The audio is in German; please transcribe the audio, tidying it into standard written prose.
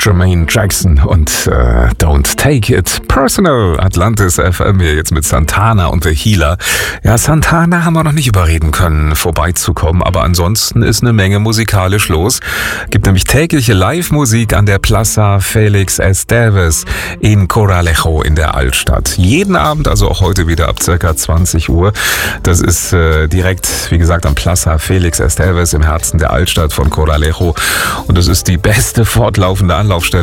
Jermaine Jackson und Don't Take It Personal. Atlantis FM hier jetzt mit Santana und The Healer. Ja, Santana haben wir noch nicht überreden können, vorbeizukommen, aber ansonsten ist eine Menge musikalisch los. Gibt nämlich tägliche Live-Musik an der Plaza Felix Esteves in Coralejo in der Altstadt. Jeden Abend, also auch heute wieder ab circa 20 Uhr. Das ist direkt, wie gesagt, am Plaza Felix Esteves im Herzen der Altstadt von Coralejo. Und das ist die beste fortlaufende Anlaufstelle